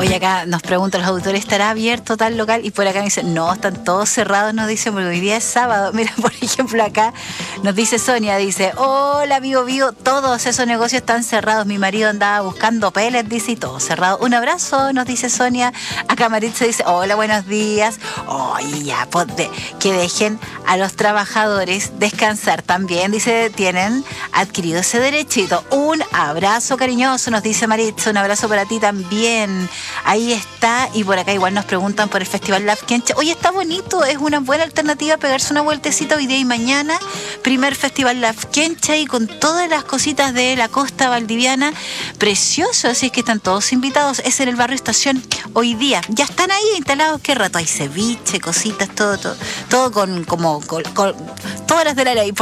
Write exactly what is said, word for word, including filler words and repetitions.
Oye, acá nos preguntan los auditores, ¿estará abierto tal local? Y por acá me dicen, no, están todos cerrados, nos dicen, porque hoy día es sábado. Mira, por ejemplo, acá nos dice Sonia, dice, hola, Bio Bio, todos esos negocios están cerrados. Mi marido andaba buscando pellets, dice, y todo cerrado. Un abrazo, nos dice Sonia. Acá Maritza dice, hola, buenos días. Oye, ya, pues, de, que dejen a los trabajadores descansar también, dice, tienen adquirido ese derechito. Un abrazo cariñoso, nos dice Maritza, un abrazo para ti también. Ahí está, y por acá igual nos preguntan por el Festival Lafkenche. Oye, está bonito, es una buena alternativa pegarse una vueltecita hoy día y mañana. Primer Festival Lafkenche y con todas las cositas de la costa valdiviana. Precioso, así es que están todos invitados. Es en el barrio Estación hoy día. Ya están ahí instalados, qué rato. Hay ceviche, cositas, todo, todo, todo con como con, con todas las de la ley.